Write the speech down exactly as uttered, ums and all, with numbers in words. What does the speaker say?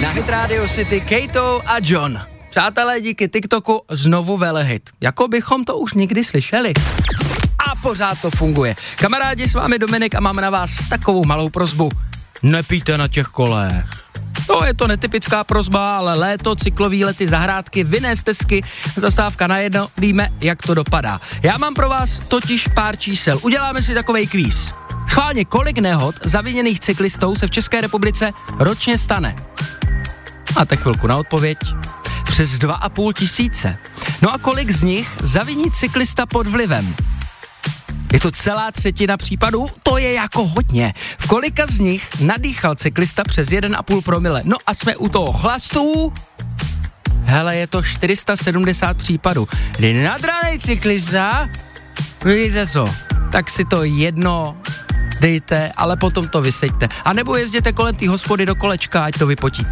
Na Hit Radio City Kato a John. Přátelé, díky TikToku znovu velehit. Jako bychom to už nikdy slyšeli. A pořád to funguje. Kamarádi, s vámi Dominik a máme na vás takovou malou prosbu. Nepijte na těch kolech. To je to netypická prosba, ale léto, cyklový lety, zahrádky, vinné stezky, zastávka na jedno, víme, jak to dopadá. Já mám pro vás totiž pár čísel. Uděláme si takovej kvíz. Schválně, kolik nehod zaviněných cyklistou se v České republice ročně stane? Máte chvilku na odpověď. Přes dva a půl tisíce. No a kolik z nich zaviní cyklista pod vlivem? Je to celá třetina případů, to je jako hodně. V kolika z nich nadýchal cyklista přes jeden a půl promile? No a jsme u toho chlastu. Hele, je to čtyři sta sedmdesát případů. Kdy nadranej cyklista, vidíte co, tak si to jedno dejte, ale potom to vyseďte. A nebo jezděte kolem té hospody do kolečka, ať to vypotíte.